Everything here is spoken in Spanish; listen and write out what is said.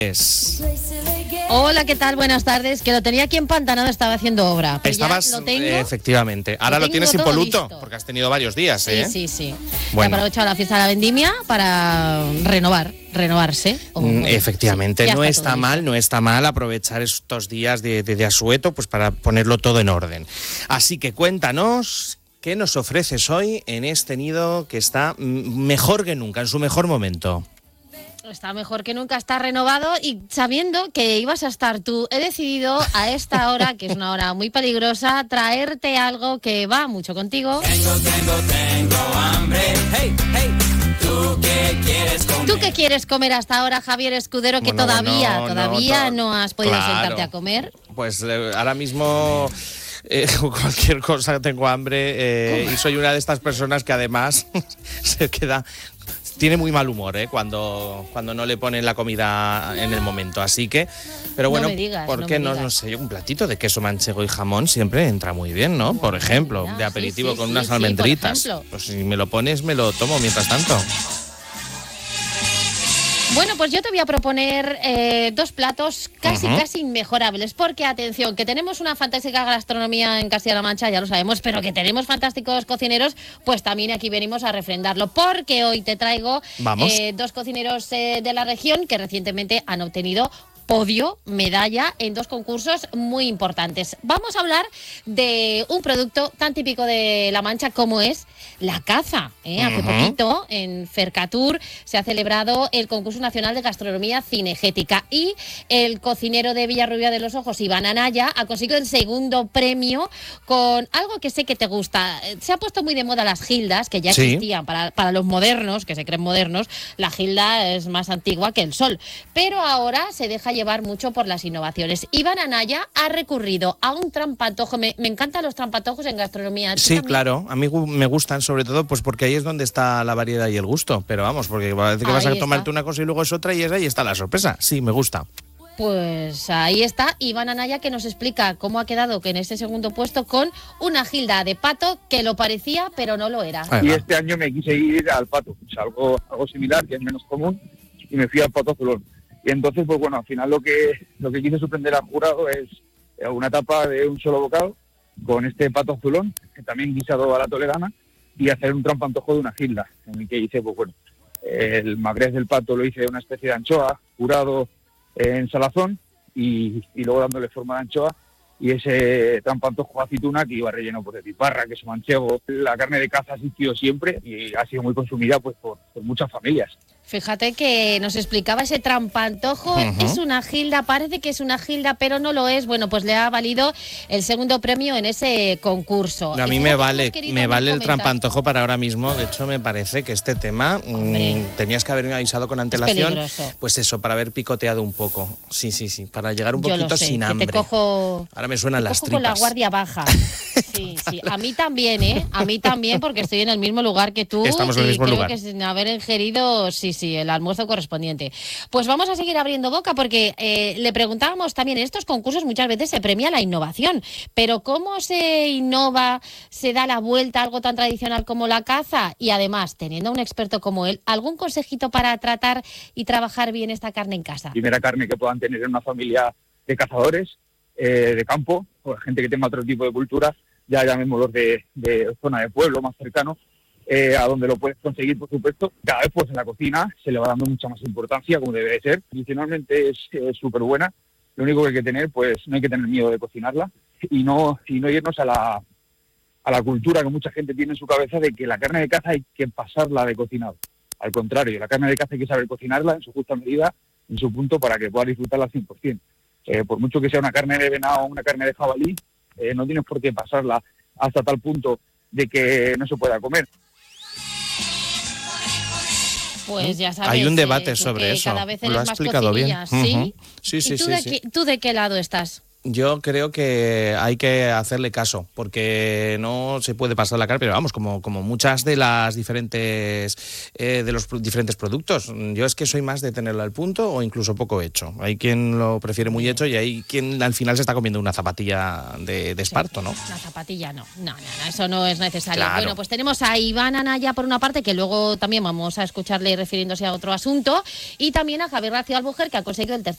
Hola, ¿qué tal? Buenas tardes. Que lo tenía aquí empantanado, estaba haciendo obra. Estabas, lo tengo, efectivamente. Ahora lo tienes impoluto, listo. porque has tenido varios días, ¿eh? Sí. Bueno. He aprovechado la fiesta de la vendimia para renovarse. Efectivamente, no está listo. mal aprovechar estos días de asueto pues para ponerlo todo en orden. Así que cuéntanos qué nos ofreces hoy en este nido que está mejor que nunca, en su mejor momento. Está mejor que nunca, está renovado y sabiendo que ibas a estar tú, he decidido a esta hora, que es una hora muy peligrosa, traerte algo que va mucho contigo. Tengo hambre. Hey. ¿Tú qué quieres comer hasta ahora, Javier Escudero, que todavía no has podido sentarte a comer? Pues ahora mismo... cualquier cosa, tengo hambre y soy una de estas personas que además tiene muy mal humor cuando no le ponen la comida en el momento, así que, pero bueno, ¿por qué no sé, un platito de queso manchego y jamón siempre entra muy bien, ¿no? Por ejemplo, de aperitivo con unas almendritas. Pues si me lo pones, me lo tomo mientras tanto. Bueno, pues yo te voy a proponer dos platos casi inmejorables, porque atención, que tenemos una fantástica gastronomía en Castilla-La Mancha, ya lo sabemos, pero que tenemos fantásticos cocineros, pues también aquí venimos a refrendarlo, porque hoy te traigo dos cocineros de la región que recientemente han obtenido podio, medalla en dos concursos muy importantes. Vamos a hablar de un producto tan típico de La Mancha como es la caza. Hace poquito en Fercatur se ha celebrado el concurso nacional de gastronomía cinegética y el cocinero de Villarrubia de los Ojos, Iván Anaya, ha conseguido el segundo premio con algo que sé que te gusta. Se ha puesto muy de moda las gildas, que ya existían para los modernos, que se creen modernos. La gilda es más antigua que el sol, pero ahora se deja llevar mucho por las innovaciones. Iván Anaya ha recurrido a un trampantojo. Me encantan los trampantojos en gastronomía. Sí, también. Claro, a mí me gustan sobre todo pues porque ahí es donde está la variedad y el gusto, pero vamos, porque parece que vas a tomarte una cosa y luego es otra y ahí está la sorpresa. Sí, me gusta. Pues ahí está Iván Anaya, que nos explica cómo ha quedado que en este segundo puesto con una gilda de pato que lo parecía pero no lo era. Y este año me quise ir al pato, o sea, algo similar, que es menos común, y me fui al pato azulón. Y entonces, pues bueno, al final lo que quise sorprender al jurado es una tapa de un solo bocado con este pato azulón, que también guisado a la toledana, y hacer un trampantojo de una gilda, en el que hice, pues bueno, el magrés del pato lo hice de una especie de anchoa, curado en salazón, y luego dándole forma de anchoa, y ese trampantojo de aceituna que iba relleno pues, de piparra, queso manchego. La carne de caza ha existido siempre y ha sido muy consumida pues por muchas familias. Fíjate que nos explicaba ese trampantojo, es una gilda, parece que es una gilda, pero no lo es. Bueno, pues le ha valido el segundo premio en ese concurso. A mí me vale el trampantojo para ahora mismo. De hecho, me parece que este tema tenías que haberme avisado con antelación. Pues eso, para haber picoteado un poco. Sí, para llegar un poquito sin hambre. Que te cojo, ahora me suenan las tripas. Con la guardia baja. Sí. A mí también, A mí también, porque estoy en el mismo lugar que tú. Estamos en el mismo lugar. Creo que sin haber ingerido, el almuerzo correspondiente. Pues vamos a seguir abriendo boca porque le preguntábamos también, en estos concursos muchas veces se premia la innovación, pero ¿cómo se innova, se da la vuelta a algo tan tradicional como la caza? Y además, teniendo a un experto como él, ¿algún consejito para tratar y trabajar bien esta carne en casa? Primera carne que puedan tener en una familia de cazadores, de campo, o gente que tenga otro tipo de cultura, ya llamémoslos de zona de pueblo más cercano, a donde lo puedes conseguir, por supuesto. Cada vez pues en la cocina se le va dando mucha más importancia, como debe de ser. Tradicionalmente es súper buena. Lo único que hay que tener, pues no hay que tener miedo de cocinarla y no irnos a la cultura que mucha gente tiene en su cabeza de que la carne de caza hay que pasarla de cocinado. Al contrario, la carne de caza hay que saber cocinarla en su justa medida, en su punto, para que pueda disfrutarla al 100%. Por mucho que sea una carne de venado o una carne de jabalí, no tienes por qué pasarla hasta tal punto de que no se pueda comer. Pues ya sabes, hay un debate sobre eso. Cada vez lo ha más explicado bien. ¿Sí? Sí. ¿Tú de qué lado estás? Yo creo que hay que hacerle caso, porque no se puede pasar la carne, pero vamos, como muchas de las diferentes de los diferentes productos. Yo es que soy más de tenerlo al punto o incluso poco hecho. Hay quien lo prefiere muy hecho y hay quien al final se está comiendo una zapatilla de esparto, ¿no? Una zapatilla no, eso no es necesario. Claro. Bueno, pues tenemos a Iván Anaya por una parte, que luego también vamos a escucharle refiriéndose a otro asunto, y también a Javier García Albujer, que ha conseguido el tercer